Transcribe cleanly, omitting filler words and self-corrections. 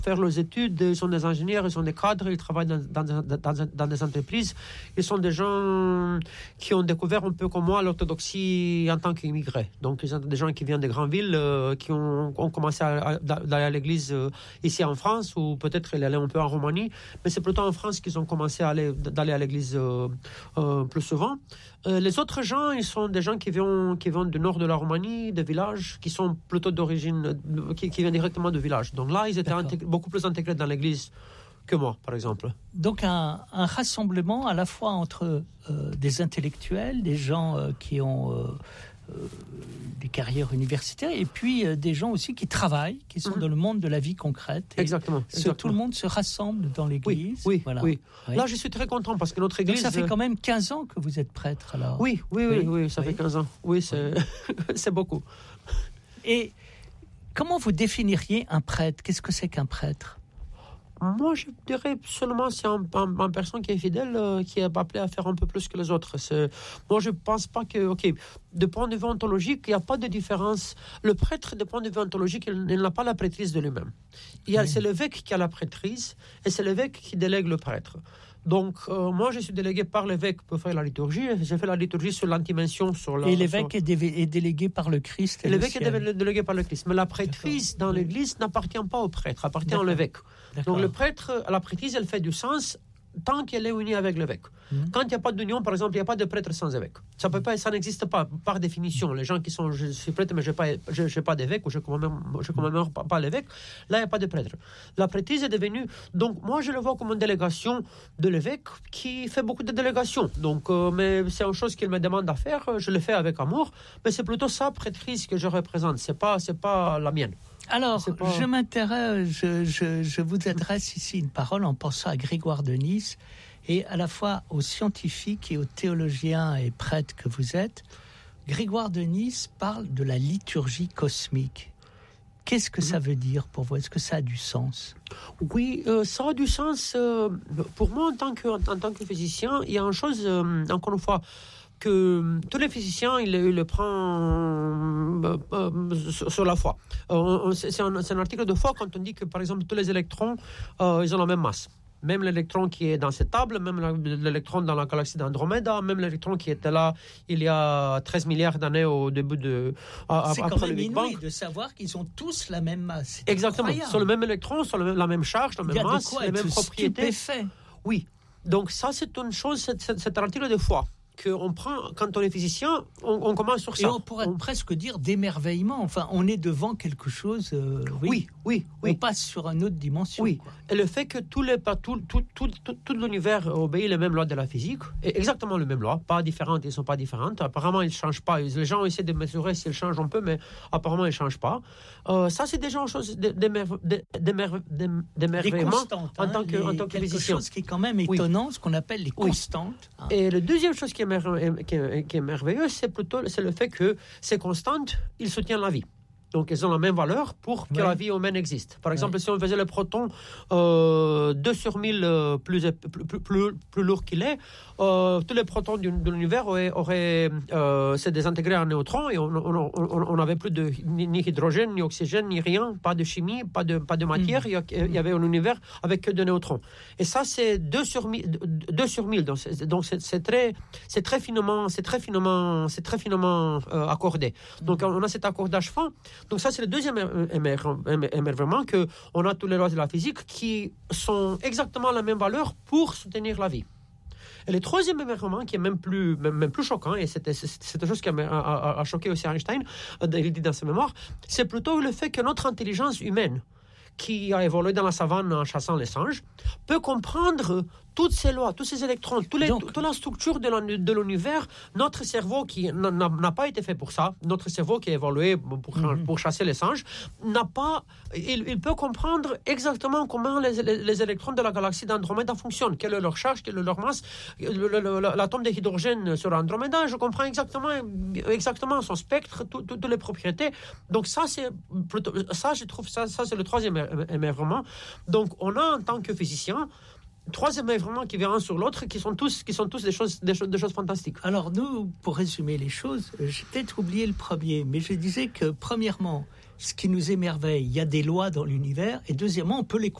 faire leurs études, ils sont des ingénieurs, ils sont des cadres, ils travaillent dans des entreprises. Ils sont des gens qui ont découvert un peu comme moi l'orthodoxie en tant qu'immigrés. Donc, ils sont des gens qui viennent des grandes villes, qui ont commencé à aller à l'église ici en France, ou peut-être ils allaient un peu en Roumanie, mais c'est plutôt en France qu'ils ont commencé d'aller à l'église plus souvent. Les autres gens, ils sont des gens qui viennent du nord de la Roumanie, des villages, qui sont plutôt d'origine, qui viennent directement de villages. Donc là, ils étaient beaucoup plus intégrés dans l'église que moi, par exemple. Donc un rassemblement à la fois entre des intellectuels, des gens qui ont des carrières universitaires, et puis des gens aussi qui travaillent, qui sont dans le monde de la vie concrète. Exactement. Tout le monde se rassemble dans l'église. Oui. Voilà. Oui. Là, je suis très content parce que notre église... Donc ça fait quand même 15 ans que vous êtes prêtre, alors. Oui, ça fait 15 ans. Oui, c'est beaucoup. Et comment vous définiriez un prêtre ? Qu'est-ce que c'est qu'un prêtre ? Moi, je dirais seulement c'est une personne qui est fidèle, qui est appelée à faire un peu plus que les autres. Moi, je ne pense pas que... de point de vue ontologique, il n'y a pas de différence. Le prêtre, de point de vue ontologique, il n'a pas la prêtrise de lui-même. C'est l'évêque qui a la prêtrise, et c'est l'évêque qui délègue le prêtre. Donc, moi, je suis délégué par l'évêque pour faire la liturgie. J'ai fait la liturgie sur l'antimension. Et l'évêque est délégué par le Christ. Et l'évêque est délégué par le Christ. Mais la prêtrise dans l'Église n'appartient pas au prêtre, appartient à l'évêque. Donc, le prêtre, la prêtrise, elle fait du sens tant qu'elle est unie avec l'évêque. Quand il n'y a pas d'union, par exemple, il n'y a pas de prêtre sans évêque. Ça n'existe pas, par définition. Les gens qui sont, je suis prêtre, mais je n'ai pas d'évêque, ou je ne commémore pas l'évêque, là, il n'y a pas de prêtre. La prêtrise est devenue... Donc, moi, je le vois comme une délégation de l'évêque qui fait beaucoup de délégations. Donc, mais c'est une chose qu'il me demande à faire, je le fais avec amour, mais c'est plutôt sa prêtrise que je représente, c'est pas la mienne. Alors, je m'intéresse, je vous adresse ici une parole en pensant à Grégoire de Nice et à la fois aux scientifiques et aux théologiens et prêtres que vous êtes. Grégoire de Nice parle de la liturgie cosmique. Qu'est-ce que ça veut dire pour vous ? Est-ce que ça a du sens ? Oui, ça a du sens. Pour moi, en tant que physicien, il y a une chose, encore une fois, que tous les physiciens, ils le prennent sur la foi. C'est un article de foi quand on dit que, par exemple, tous les électrons, ils ont la même masse. Même l'électron qui est dans cette table, même l'électron dans la galaxie d'Andromeda, même l'électron qui était là il y a 13 milliards d'années au début c'est quand même inouï de savoir qu'ils ont tous la même masse. C'est exactement. Incroyable. Sur le même électron, sur la même charge, la même masse, les mêmes propriétés. Stupéfait. Oui. Donc ça, c'est une chose, c'est un article de foi qu'on prend, quand on est physicien, on commence sur ça. Et on pourrait presque dire d'émerveillement. Enfin, on est devant quelque chose... Oui. On passe sur une autre dimension. Oui, quoi. Et le fait que tout l'univers obéit les mêmes lois de la physique, et exactement les mêmes lois, pas différentes, ils ne sont pas différentes. Apparemment, ils ne changent pas. Les gens essaient de mesurer s'ils changent un peu, mais apparemment, ils ne changent pas. Ça, c'est déjà une chose d'émerveillement en tant que physicien. Quelque chose qui est quand même étonnant, ce qu'on appelle les constantes. Hein. Et la deuxième chose qui est merveilleux, c'est le fait que ces constantes, ils soutiennent la vie. Donc, elles ont la même valeur pour que la vie humaine existe. Par exemple, si on faisait le proton 2 sur 1000 plus lourd qu'il est, tous les protons de l'univers auraient se désintégré en neutrons et on n'avait plus ni hydrogène, ni oxygène, ni rien, pas de chimie, pas de matière. Il y avait un univers avec que de neutrons. Et ça, c'est 2 sur 1000. Donc, c'est très finement accordé. Donc, on a cet accordage fin. Donc ça, c'est le deuxième émerveillement, qu'on a tous les lois de la physique qui sont exactement la même valeur pour soutenir la vie. Et le troisième émerveillement, qui est même plus choquant, et c'est une chose qui a choqué aussi Einstein, il dit dans ses mémoires, c'est plutôt le fait que notre intelligence humaine, qui a évolué dans la savane en chassant les singes, peut comprendre toutes ces lois, tous ces électrons, toute la structure de l'univers. Notre cerveau qui n'a pas été fait pour ça, notre cerveau qui a évolué pour chasser les singes, il peut comprendre exactement comment les électrons de la galaxie d'Andromeda fonctionnent, quelle est leur charge, quelle est leur masse. L'atome d'hydrogène sur Andromeda, je comprends exactement son spectre, toutes les propriétés. Donc ça, je trouve ça c'est le troisième émerveillement. Donc on a en tant que physicien trois émerveillements qui viennent un sur l'autre, qui sont tous des choses fantastiques. Alors nous, pour résumer les choses, j'ai peut-être oublié le premier, mais je disais que premièrement, ce qui nous émerveille, il y a des lois dans l'univers, et deuxièmement, on peut les